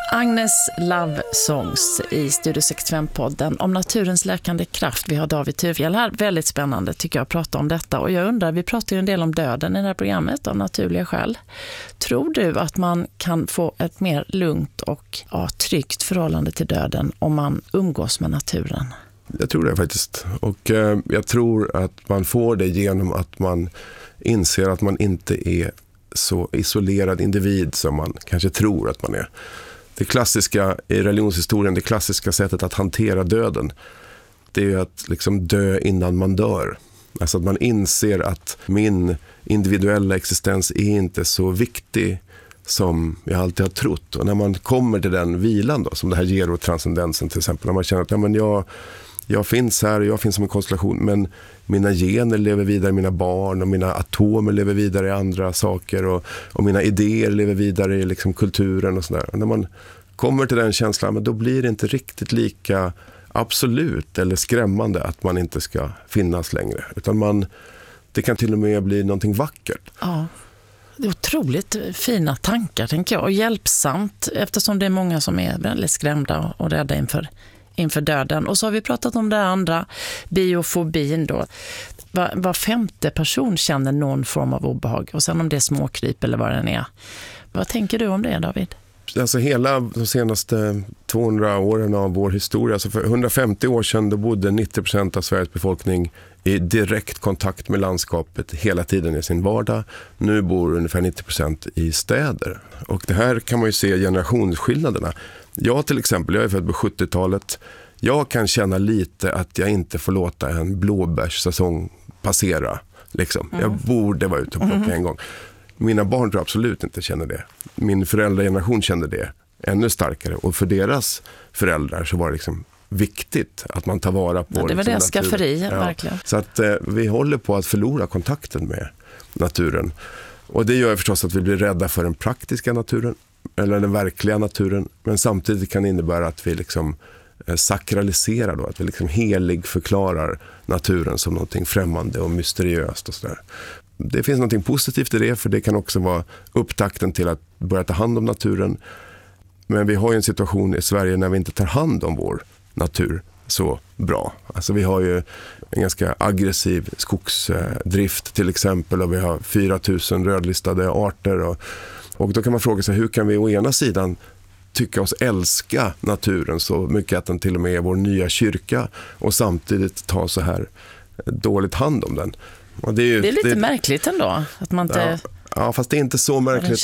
Agnes Love Songs i Studio 65-podden om naturens läkande kraft. Vi har David Thurfjell här. Väldigt spännande tycker jag att prata om detta. Och jag undrar, vi pratar ju en del om döden i det här programmet av naturliga skäl. Tror du att man kan få ett mer lugnt och tryggt förhållande till döden om man umgås med naturen? Jag tror det faktiskt. Och jag tror att man får det genom att man inser att man inte är så isolerad individ som man kanske tror att man är. Det klassiska i religionshistorien, det klassiska sättet att hantera döden, det är ju att liksom dö innan man dör. Alltså att man inser att min individuella existens är inte så viktig som jag alltid har trott. Och när man kommer till den vilan då, som det här ger och transcendensen till exempel, när man känner att ja, men jag finns här och jag finns som en konstellation, men mina gener lever vidare, mina barn och mina atomer lever vidare i andra saker och mina idéer lever vidare i liksom kulturen och sådär. När man kommer till den känslan, men då blir det inte riktigt lika absolut eller skrämmande att man inte ska finnas längre. Utan det kan till och med bli någonting vackert. Ja, det är otroligt fina tankar tänker jag och hjälpsamt eftersom det är många som är väldigt skrämda och rädda inför döden. Och så har vi pratat om det andra, biofobin då. Var femte person känner någon form av obehag. Och sen om det är småkryp eller vad den är. Vad tänker du om det, David? Alltså hela de senaste 200 åren av vår historia, alltså för 150 år sedan då bodde 90% av Sveriges befolkning i direkt kontakt med landskapet hela tiden i sin vardag. Nu bor ungefär 90% i städer. Och det här kan man ju se generationsskillnaderna. Jag till exempel, jag är född på 70-talet. Jag kan känna lite att jag inte får låta en blåbärssäsong passera. Liksom. Jag borde vara ute och plocka en gång. Mina barn tror absolut inte känner det. Min föräldrageneration kände det ännu starkare. Och för deras föräldrar så var det liksom viktigt att man tar vara på det var liksom, det skafferi, verkligen. Så att vi håller på att förlora kontakten med naturen. Och det gör förstås att vi blir rädda för den praktiska naturen eller den verkliga naturen, men samtidigt kan det innebära att vi liksom sakraliserar då, att vi liksom heligförklarar naturen som någonting främmande och mysteriöst och sådär. Det finns någonting positivt i det, för det kan också vara upptakten till att börja ta hand om naturen. Men vi har ju en situation i Sverige när vi inte tar hand om vår natur så bra. Alltså vi har ju en ganska aggressiv skogsdrift till exempel, och vi har 4000 rödlistade arter och då kan man fråga sig, hur kan vi å ena sidan tycka oss älska naturen så mycket att den till och med är vår nya kyrka och samtidigt ta så här dåligt hand om den. Och det är lite märkligt ändå att man inte... Ja, fast det är inte så märkligt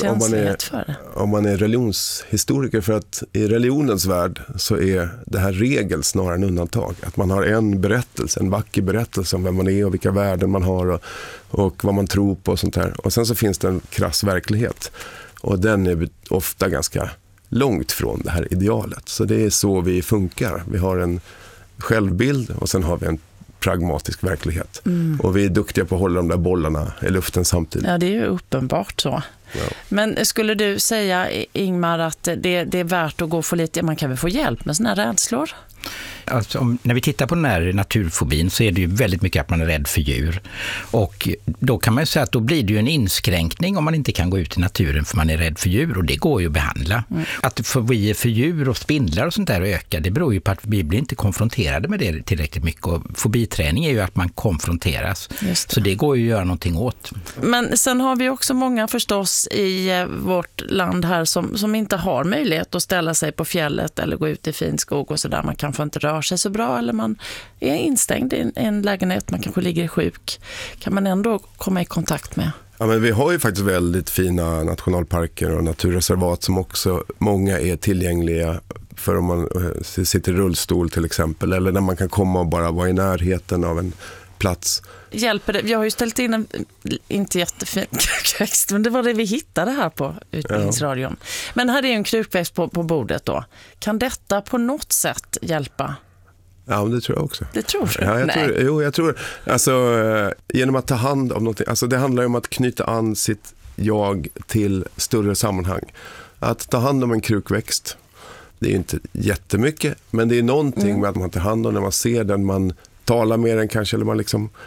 om man är religionshistoriker, för att i religionens värld så är det här regel snarare än undantag. Att man har en vacker berättelse om vem man är och vilka värden man har och vad man tror på och sånt här. Och sen så finns det en krass verklighet och den är ofta ganska långt från det här idealet. Så det är så vi funkar. Vi har en självbild och sen har vi en pragmatisk verklighet. Och vi är duktiga på att hålla de där bollarna i luften samtidigt. Ja, det är ju uppenbart så. Ja. Men skulle du säga, Ingmar, att det är värt att gå för lite, man kan väl få hjälp med såna här rädslor? Alltså, när vi tittar på den här naturfobin så är det ju väldigt mycket att man är rädd för djur. Och då kan man ju säga att då blir det ju en inskränkning om man inte kan gå ut i naturen för man är rädd för djur, och det går ju att behandla. Att fobier för djur och spindlar och sånt där ökar, det beror ju på att vi blir inte konfronterade med det tillräckligt mycket, och fobiträning är ju att man konfronteras. Så det går ju att göra någonting åt. Men sen har vi också många förstås i vårt land här som inte har möjlighet att ställa sig på fjället eller gå ut i fin skog och sådär. Man kanske inte rör sig så bra, eller man är instängd i en lägenhet, man kanske ligger sjuk. Kan man ändå komma i kontakt med? Ja, men vi har ju faktiskt väldigt fina nationalparker och naturreservat som också många är tillgängliga för om man sitter i rullstol till exempel, eller när man kan komma och bara vara i närheten av en plats. Hjälper det? Jag har ju ställt in en inte jättefin krukväxt, men det var det vi hittade här på Utbildningsradion. Ja. Men här är en krukväxt på bordet då. Kan detta på något sätt hjälpa? Ja, men det tror jag också. Det tror du? Ja, jag tror. Alltså, genom att ta hand om någonting. Alltså, det handlar ju om att knyta an sitt jag till större sammanhang. Att ta hand om en krukväxt, det är ju inte jättemycket, men det är någonting med att man tar hand om när man ser den, man talar med den kanske, eller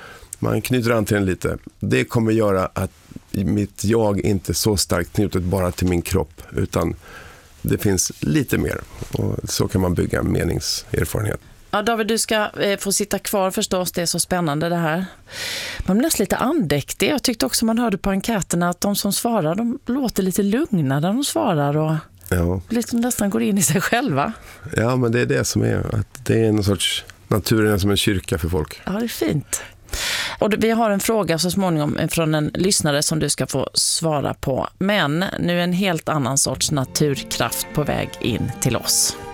man knyter an till den lite. Det kommer göra att mitt jag inte är så starkt knutet bara till min kropp, utan det finns lite mer. Och så kan man bygga meningserfarenhet. Ja, David, du ska få sitta kvar förstås. Det är så spännande det här. Man blir nästan lite andäktig. Jag tyckte också man hörde på enkäterna att de som svarar, de låter lite lugna när de svarar och liksom nästan går in i sig själva. Ja, men det är det som är, att det är en sorts, naturen är som en kyrka för folk. Ja, det är fint. Och vi har en fråga så småningom från en lyssnare som du ska få svara på. Men nu är en helt annan sorts naturkraft på väg in till oss.